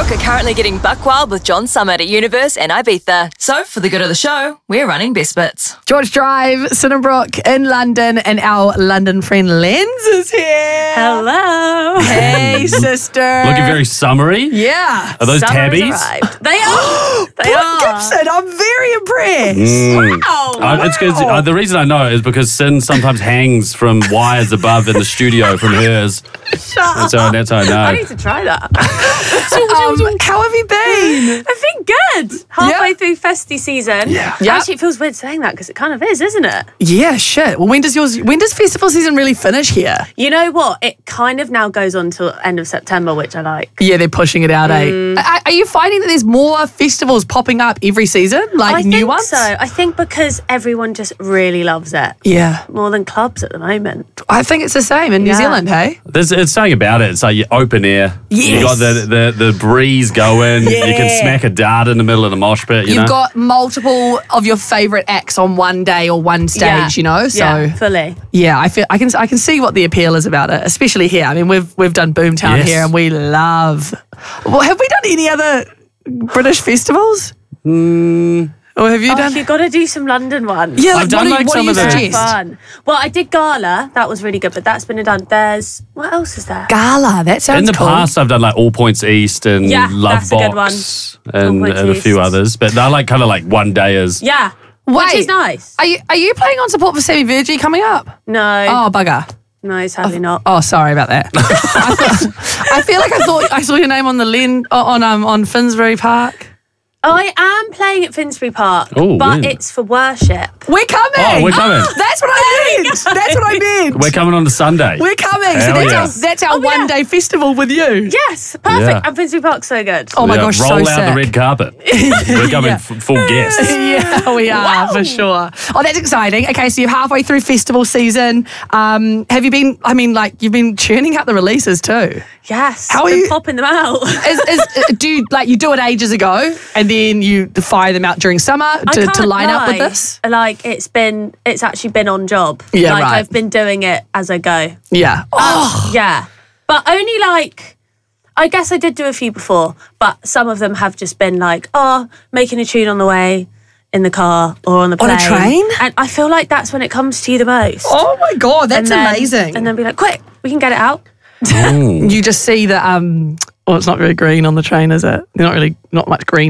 Rock are currently getting buck wild with John Summit at Universe and Ibiza. So, for the good of the show, we're running Best Bits. George Drive, Cinebrook in London, and our London friend Lens is here. Hello. Hey, sister. Looking very summery. Yeah. Are those Summer's tabbies? arrived. They are. They Brooke are. Gibson, I'm very impressed. It's 'cause, the reason I know is because Sin sometimes hangs from wires above in the studio from hers. That's how I know. I need to try that. How have you been? I've been good. Halfway through festy season. Yeah. Actually, it feels weird saying that because it kind of is, isn't it? Yeah, shit. Well, when does festival season really finish here? You know what? It kind of now goes on till end of September, which I like. Yeah, they're pushing it out, eh? Are you finding that there's more festivals popping up every season? Like I new think ones? so. I think because everyone just really loves it. Yeah. More than clubs at the moment. I think it's the same in New Yeah. Zealand, hey? It's something about it. It's like you open air. Yes. You got the breeze going. Yeah. You can smack a dart in the middle of the mosh pit. You You've know? got multiple of your favourite acts on one day or one stage, you know? So yeah, fully. yeah, I can see what the appeal is about it, especially here. I mean, we've done Boomtown Yes. here and we love. Well, have we done any other British festivals? Or have you done? You've got to do some London ones. Yeah, I've done, what like, do some you of the- suggest? Fun. Well, I did Gala. That was really good, but that's been done. There's what else is there? Gala, that sounds In the cool. past, I've done like All Points East and Yeah, Love that's a good Box one. and, All Points and a few East. others, but they're like kind of like one dayers. Yeah, Wait, which is nice. Are you playing on support for Sammy Virgie coming up? No, Oh, bugger. no, sadly not. Oh, sorry about that. I feel like I thought I saw your name on the on Finsbury Park. I am playing at Finsbury Park, Oh, but when? it's for worship. We're coming. Oh, we're coming. That's what I meant. That's what I meant. We're coming on the Sunday. We're coming. So Hell that's yeah. our yeah. one-day festival with you. Yes, perfect. Yeah. And Finsbury Park's so good. Oh my Yeah, gosh, roll so out sick. the red carpet. We're coming full guests. Yeah, we are for sure. Oh, that's exciting. Okay, so you're halfway through festival season. Have you been? I mean, like you've been churning out the releases too. Yes, How are been you- popping them out? Do you do it ages ago and then you fire them out during summer I to can't line up with lie. this? Like it's actually been on job. Yeah, like right. I've been doing it as I go. Yeah. Oh, Yeah, but only like. I guess I did do a few before, but some of them have just been like, making a tune on the way, in the car, or on the On plane. a train? And I feel like that's when it comes to you the most. oh my God, that's And then- amazing. And then be like, quick, we can get it out. you just see that. Well, it's not very green on the train, is it? Not much green.